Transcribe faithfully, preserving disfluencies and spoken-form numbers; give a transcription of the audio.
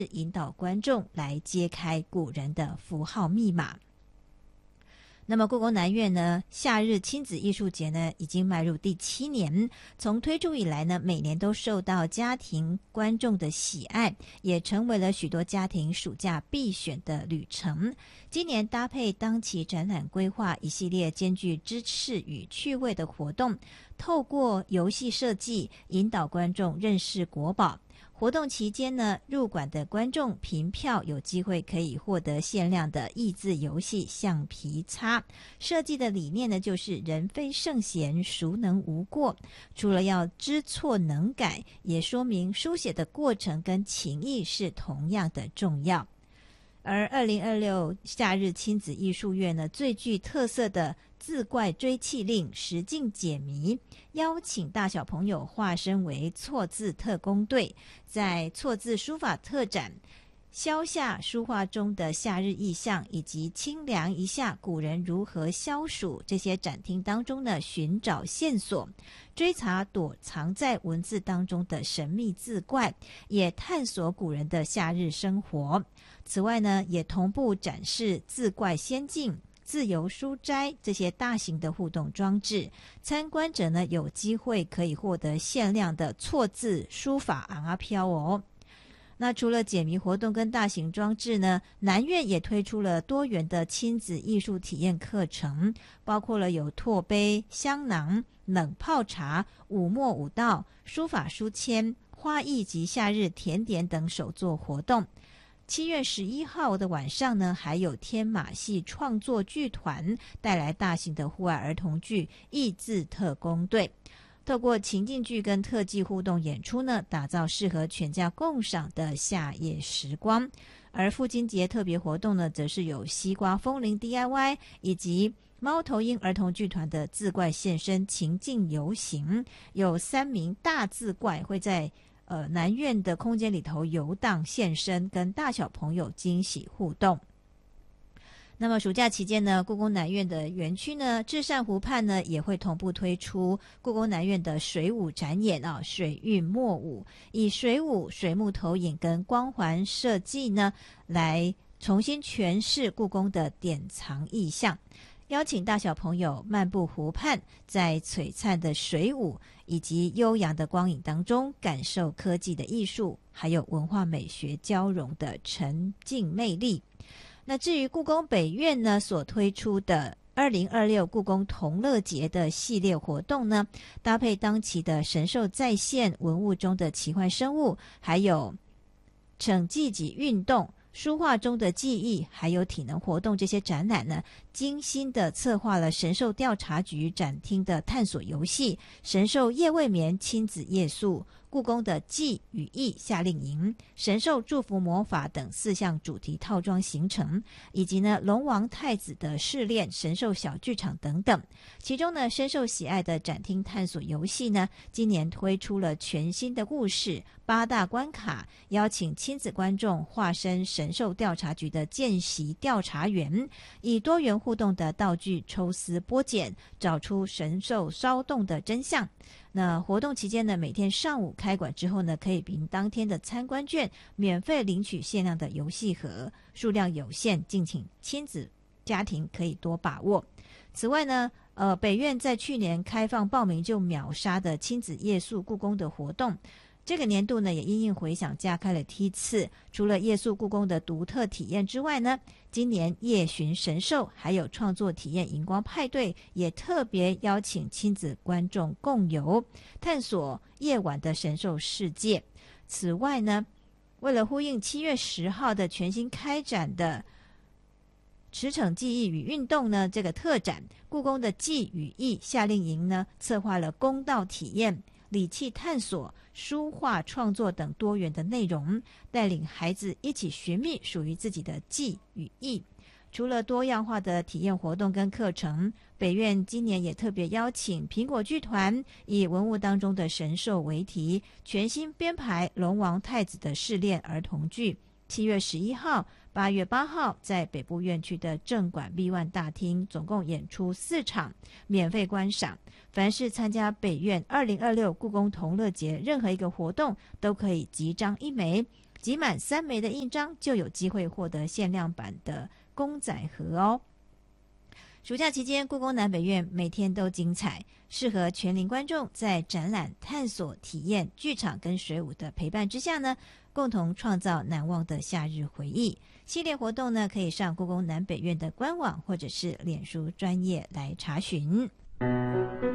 引导观众来揭开古人的符号密码。那么故宫南院呢，夏日亲子艺术节呢，已经迈入第七年。从推出以来呢，每年都受到家庭观众的喜爱，也成为了许多家庭暑假必选的旅程。今年搭配当期展览规划一系列兼具知识与趣味的活动，透过游戏设计引导观众认识国宝。活动期间呢，入馆的观众凭票有机会可以获得限量的益智游戏橡皮擦。设计的理念呢，就是人非圣贤，孰能无过。除了要知错能改，也说明书写的过程跟情谊是同样的重要。而二零二六夏日亲子艺术月呢，最具特色的字怪追气令实境解谜，邀请大小朋友化身为错字特工队，在错字书法特展、消夏书画中的夏日意象，以及清凉一下古人如何消暑这些展厅当中呢，寻找线索，追查躲藏在文字当中的神秘字怪，也探索古人的夏日生活。此外呢，也同步展示字怪仙境、自由书斋这些大型的互动装置，参观者呢有机会可以获得限量的错字书法昂啊飘哦。那除了解谜活动跟大型装置呢，南院也推出了多元的亲子艺术体验课程，包括了有拓杯、香囊、冷泡茶、五墨五道、书法书签、花艺及夏日甜点等手作活动。七月十一号的晚上呢，还有天马戏创作剧团带来大型的户外儿童剧《益智特工队》，透过情境剧跟特技互动演出呢，打造适合全家共赏的夏夜时光。而父亲节特别活动呢，则是有西瓜风铃 D I Y 以及猫头鹰儿童剧团的字怪现身情境游行，有三名大字怪会在呃，南院的空间里头游荡现身，跟大小朋友惊喜互动。那么暑假期间呢，故宫南院的园区呢，至善湖畔呢，也会同步推出故宫南院的水舞展演啊，水韵墨舞，以水舞、水幕投影跟光环设计呢，来重新诠释故宫的典藏意象。邀请大小朋友漫步湖畔，在璀璨的水舞以及悠扬的光影当中，感受科技的艺术还有文化美学交融的沉浸魅力。那至于故宫北院呢，所推出的二零二六故宫同乐节的系列活动呢，搭配当期的神兽再现、文物中的奇幻生物，还有惩记及运动、书画中的记忆，还有体能活动这些展览呢，精心的策划了神兽调查局展厅的探索游戏、神兽夜未眠亲子夜宿、故宫的记与忆夏令营、神兽祝福魔法等四项主题套装行程，以及呢龙王太子的试炼神兽小剧场等等。其中呢深受喜爱的展厅探索游戏呢，今年推出了全新的故事八大关卡，邀请亲子观众化身神兽调查局的见习调查员，以多元互动的道具抽丝剥茧，找出神兽骚动的真相。那活动期间呢，每天上午开馆之后呢，可以凭当天的参观券免费领取限量的游戏盒，数量有限，敬请亲子家庭可以多把握。此外呢，呃，北院在去年开放报名就秒杀的亲子夜宿故宫的活动，这个年度呢也因应回响加开了梯次，除了夜宿故宫的独特体验之外呢，今年夜巡神兽还有创作体验荧光派对，也特别邀请亲子观众共游，探索夜晚的神兽世界。此外呢，为了呼应七月十号的全新开展的驰骋记忆与运动呢这个特展，故宫的记与忆夏令营呢策划了公道体验、礼器探索、书画创作等多元的内容，带领孩子一起寻觅属于自己的记与忆。除了多样化的体验活动跟课程，北院今年也特别邀请苹果剧团，以文物当中的神兽为题，全新编排龙王太子的试炼儿童剧。七月十一号、八月八号在北部院区的正馆 B 一 大厅，总共演出四场，免费观赏。凡是参加北院二零二六故宫同乐节任何一个活动，都可以集章一枚。 集满三枚的印章就有机会获得限量版的公仔盒哦。暑假期间，故宫南北院每天都精彩，适合全龄观众在展览、探索、体验、剧场跟水舞的陪伴之下呢，共同创造难忘的夏日回忆。系列活动呢，可以上故宫南北院的官网或者是脸书专页来查询。